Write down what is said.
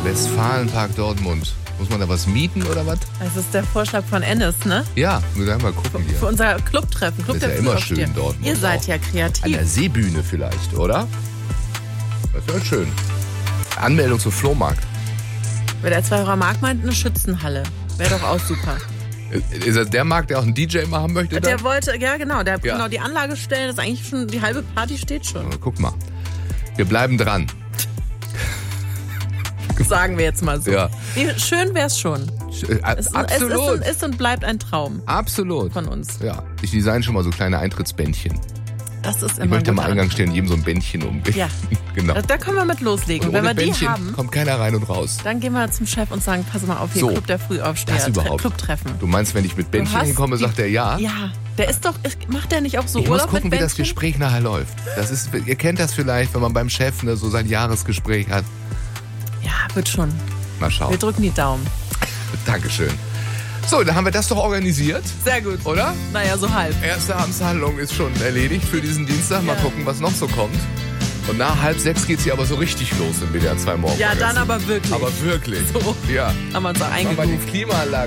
Westfalenpark Dortmund. Muss man da was mieten oder was? Das ist der Vorschlag von Ennis, ne? Ja, wir werden mal gucken hier. Für unser Clubtreffen. Das ist ja immer schön Dortmund. Ihr seid auch. ja An kreativ. der Seebühne vielleicht, oder? Das wäre schön. Anmeldung zum Flohmarkt. Weil der Zwei-Euro-Markt meint eine Schützenhalle. Wäre doch auch super. Ist das der Markt, der auch einen DJ machen möchte? Der wollte, ja genau, genau die Anlage stellen, das ist eigentlich schon, die halbe Party steht schon. Guck mal. Wir bleiben dran. Sagen wir jetzt mal so. Ja. Wie schön wär's schon. Absolut. Es ist und bleibt ein Traum. Absolut. Von uns. Ja, ich design schon mal so kleine Eintrittsbändchen. Das ist immer Ich möchte ein am guter Eingang stehen, jedem so ein Bändchen um. Ja. Genau. Da können wir mit loslegen. Und Wenn ohne wir Bändchen die haben, kommt keiner rein und raus. dann gehen wir zum Chef und sagen, pass mal auf, hier So, Club der Frühaufsteher. das überhaupt. Clubtreffen. Du meinst, wenn ich mit Bändchen hinkomme, sagt er ja? Ja. Der ist doch, macht der nicht auch so Ich Urlaub muss gucken, mit wie das Bändchen? Gespräch nachher läuft. Das ist, ihr kennt das vielleicht, wenn man beim Chef so sein Jahresgespräch hat. Ja, wird schon. Mal schauen. Wir drücken die Daumen. Dankeschön. So, dann haben wir das doch organisiert, Sehr gut. oder? Naja, so halb. Erste Amtshandlung ist schon erledigt für diesen Dienstag. Mal Ja. gucken, was noch so kommt. Und nach 5:30 geht's hier aber so richtig los im WDR 2 Morgen. Ja, dann aber wirklich. Aber wirklich. So. Ja. Haben wir uns auch Machen wir die eingegroovt. Klimaanlage